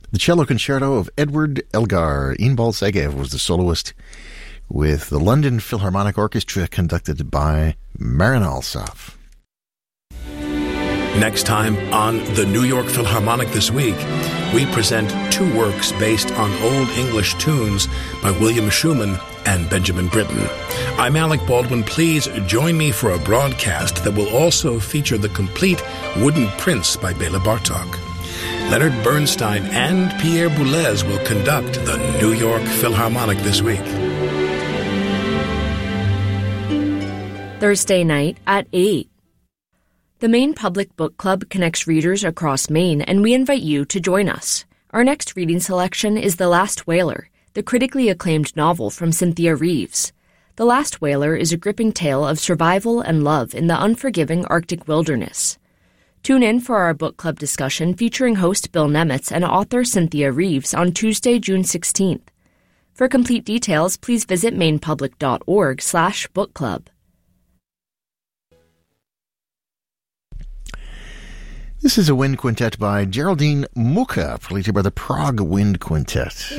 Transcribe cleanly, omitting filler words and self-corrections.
The cello concerto of Edward Elgar. Inbal Segev was the soloist, with the London Philharmonic Orchestra conducted by Marin Alsop. Next time on the New York Philharmonic This Week, we present two works based on Old English tunes by William Schumann and Benjamin Britten. I'm Alec Baldwin. Please join me for a broadcast that will also feature the complete Wooden Prince by Bela Bartok. Leonard Bernstein and Pierre Boulez will conduct the New York Philharmonic This Week. Thursday night at 8. The Maine Public Book Club connects readers across Maine, and we invite you to join us. Our next reading selection is The Last Whaler, the critically acclaimed novel from Cynthia Reeves. The Last Whaler is a gripping tale of survival and love in the unforgiving Arctic wilderness. Tune in for our book club discussion featuring host Bill Nemitz and author Cynthia Reeves on Tuesday, June 16th. For complete details, please visit mainepublic.org/book club. This is a wind quintet by Geraldine Mucha, played by the Prague Wind Quintet.